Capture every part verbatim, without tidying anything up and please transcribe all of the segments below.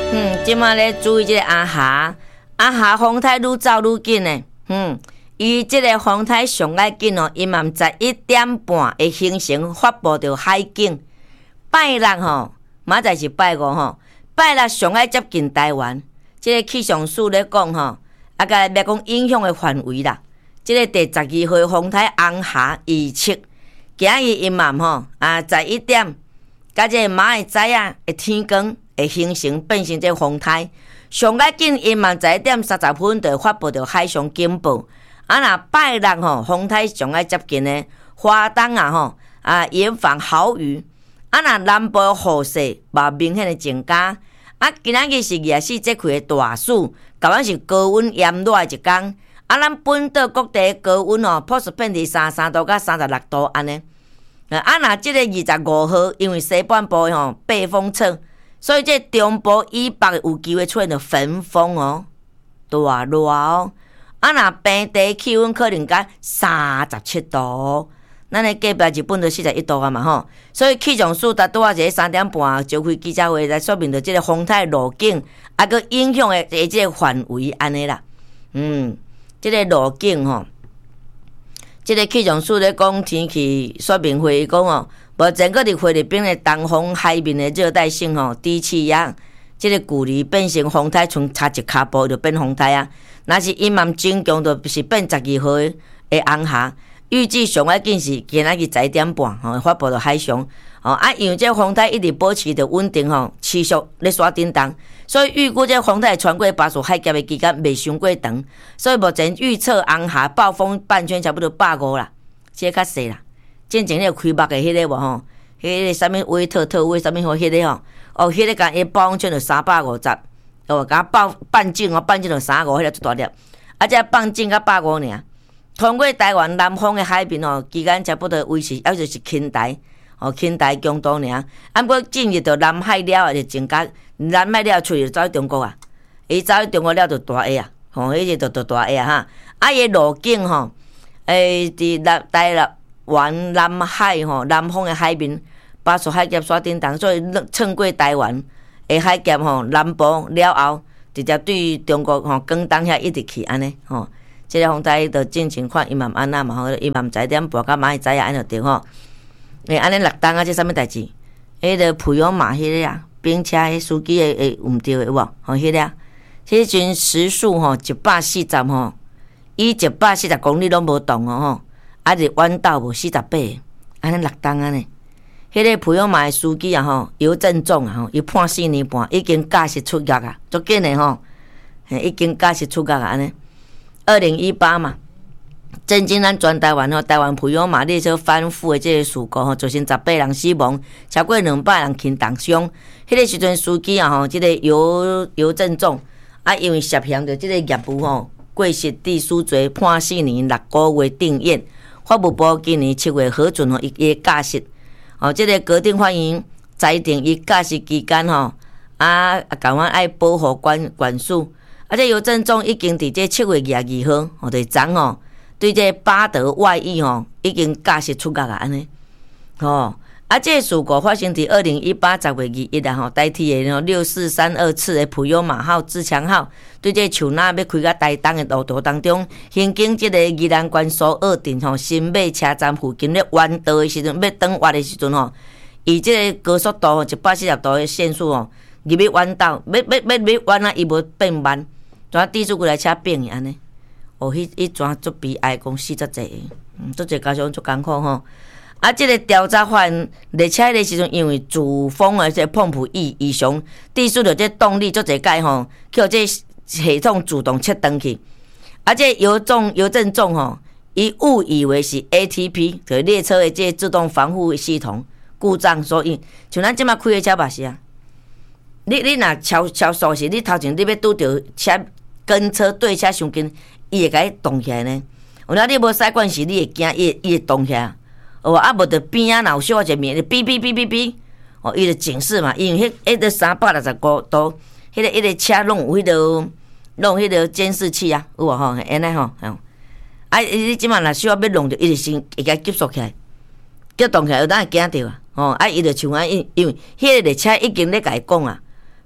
嗯，即马咧注意即个阿霞，阿霞风台愈走愈紧呢。嗯，伊即个风台上爱紧哦，伊嘛十一点半会形成发布到海景。拜六吼，明仔是拜五吼，拜六上爱接近台湾。即、这个气象署咧讲吼，啊，甲来讲影响的范围啦。即、这个第十二号风台红霞预测，今日阴暗吼啊，十一点，甲即个明仔载啊，会天光。会形成变成这风台，上个紧阴暗十一点三十分就发布到海上警报。啊，若拜六吼，风台上个接近呢，花东啊吼啊严防豪雨。啊，若南部雨势嘛明显的增加。啊，今仔日是二十四节气的大暑，同样是高温炎热的一天。啊，咱本岛各地高温哦，普遍偏伫三十三度到三十六度安尼。啊，若即个二十五号，因为西半部吼背风侧。所以，这中部以北有机会出现着焚风哦，大热哦。啊，若平地气温可能甲三十七度，咱的隔壁日本就四十一度啊嘛吼。所以气象署达拄啊一个三点半召开记者会来说明着这个风台路径，啊个影响的的这个范围安尼啦。嗯，这个路径吼，这个气象署咧讲天气说明会讲哦。目前搁伫菲律宾的东方海面的热带性吼低气压，即、这个距离变成风台，剩差一骹步就变风台啊。若是阴暗增强，就是变十二号的红霞。预计上海紧是今仔日十一点半吼发布到海上。哦啊，因为这风台一直保持着稳定吼，持续咧刷震动，所以预估这风台穿过巴士海峡的期间袂伤过长。所以目前预测红霞暴风半圈差不多百五啦，这较细啦。之前咧开幕的迄个无吼，迄个啥物威特特威啥物吼，迄个吼，哦，迄个甲伊暴风圈就三百五十，哦，甲暴半径哦，半径就三五，迄个最大粒，啊，这半径甲百五尔。通过台湾南方的海面哦，期间差不多维持，也就是轻台，哦，轻台强度尔。啊，不过进入到南海了就增加，南海了出去就走去中国啊，伊走去中国了就大下啊，吼，迄个就就大下哈。啊，伊路径吼，诶，伫南台南。沿南海吼，南方的海面，巴士海峡刷震动，所以穿过台湾的海峡吼，南部了后，直接对中国吼广东遐一直去安尼吼。即、这个风台就进情况，伊嘛安那嘛吼，伊嘛十一点半到明仔载啊安就对吼。诶，安尼落单啊，这啥物代志？迄个普悠玛迄个啊，兵车迄司机诶诶毋对诶有无？吼，迄个，迄阵时速吼一百四十吼，伊一百四十公里拢无动哦吼。啊，是弯道无四十八，安尼六档安尼。迄个普悠玛的司机啊吼，尤正仲啊吼，伊判四年半，已经驾驶出狱啊，足紧的吼，已经驾驶出狱啊安尼。二零一八嘛，震惊咱全台湾吼，台湾普悠玛列车翻覆的这个事故吼，造成十八人死亡，超过两百人轻重伤。迄、那个时阵司机啊吼，即、这个尤尤正仲啊，因为涉嫌着即个业务吼，过失致死罪，判四年六个月定谳。法务部今年七月核准吼伊个驾驶，哦，即、这个高等法院裁定伊驾驶期间吼，啊，共阮爱保护管管束，啊，这尤正仲已经伫这七月廿二号，哦，就是昨吼，对这巴德外溢吼，已经驾驶出狱啊，安尼，吼，啊，这个事故发生伫二零一八十月二一啊，吼，代替的六四三二次的普悠玛号、自强号，对这树林要开到台东的路途当中，行经这个宜兰关苏二镇吼新马车站附近咧弯道的时阵，要转弯的时阵吼，以这个高速度吼一百四十度的限速吼，入去弯道，要要要要弯啊，伊无变慢，怎低速过来车变去安尼？哦，迄迄怎足悲哀，讲死足济，嗯，足济交通足艰苦吼。啊，即、这个调查发现，列车的时阵，因为主风的这碰浦异异常，致使着这动力足侪解吼，叫这系统自动切断去。啊，这邮重邮政重吼，伊误以为是 A T P， 就是列车的这自动防护系统故障所引。像咱即马开的车嘛是啊，你你若超超速时，你头前你要拄着车跟车对车伤近，伊会甲你动起来呢。有当你无习惯时，你会惊伊伊会动起来。哦，啊，无着边啊，若有小一个面，就哔哔哔哔哔，哦，伊就警示嘛，因为迄迄个三百六十五度，迄、那个迄、那个车拢有迄、那个，拢有迄个监视器啊，有无吼？安尼吼，啊，你即满若需要要弄着，伊就先会甲急缩起来，急动起来，有当会惊着啊，哦，啊，伊就像安因因为迄个列车已经咧甲伊讲啊，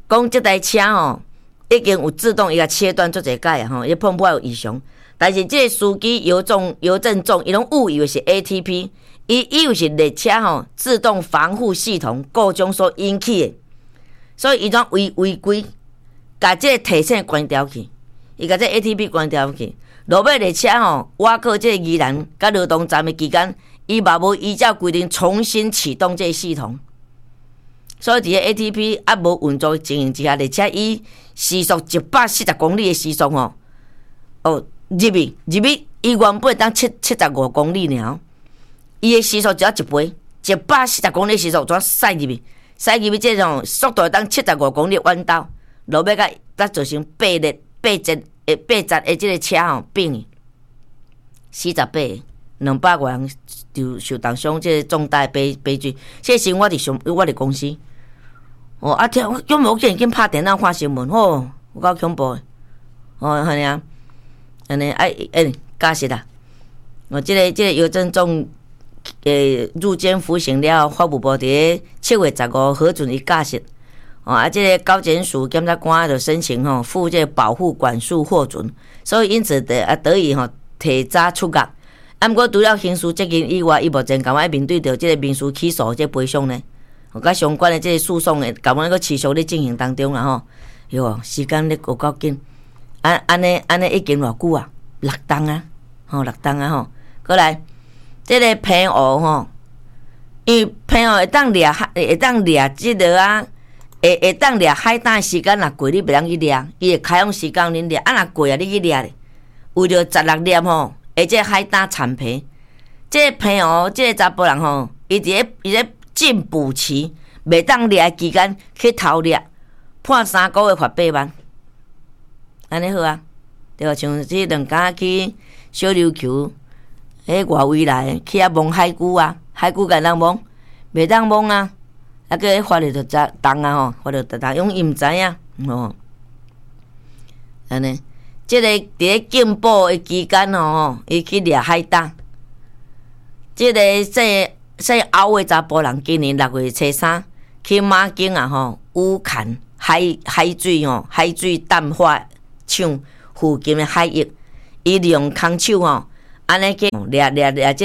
讲即台车吼，已经有自动伊个切断做一解啊吼，伊碰破有异常。但是即个司机邮政邮政总，伊拢误以为是 A T P， 伊以为是列车吼自动防护系统故障所引起的，所以伊怎违违规，甲即个提醒关掉去，伊甲即个 A T P 关掉去。落尾列车吼，挖过即个宜兰甲罗东站的期间，伊嘛无依照规定重新启动即个系统，所以伫个 A T P 啊无运作情形之下，列车以时速一百四十公里的时速吼，哦入去入去，伊原本当七七十五公里尔，伊的时速只要一倍，一百四十公里时速怎驶入去？驶入去即种速度当七十五公里弯道，落尾甲才造成八列八节诶八节诶即个车吼并四十八个，两百外人就受当伤即个重大悲悲剧。这时我伫上我伫公司，哦啊听，有无见已经拍电脑看新闻，吼，有够恐怖诶，哦，安尼啊。安尼哎哎，假释啦！我即、这个即、这个邮政总诶入监服刑了，法务部伫七月十五核准伊假释。哦啊，即、这个高检署检察官就申请吼附这保护管束获准，所以因此得啊得以吼提早出狱。啊，毋过除了刑事责任以外，伊目前敢若面对着即个民事起诉即赔偿呢，甲相关的即个诉讼诶，敢若个持续咧进行当中啦吼。哟，时间咧有够紧。安安尼安尼已经偌久啊？六档啊，吼六档啊吼。过来，即、这个平湖吼，因为平湖会当掠会当掠即个啊，会会当掠海胆时间若过，你袂当去掠，伊会开放时间恁掠，啊若过啊，你去掠咧。为着十六粒吼，而且海胆产皮，即、这个平湖即个查甫人吼，伊伫咧伊咧禁捕期，袂当掠期间去偷掠，判三个月罚八万。安尼好啊，对，像即两家去小琉球，迄外围来去遐摸海龟啊，海龟敢当摸，袂当摸啊，啊个法律就责重啊吼，法律就重，因为伊毋知影吼，安尼，即、这个伫咧禁捕的期间吼，伊去掠海胆，即、这个说说后的查甫人今年六月初三去马经啊吼，乌坎海海水吼，海水淡化厂附近的海域，伊利用空手吼，安尼去掠掠掠。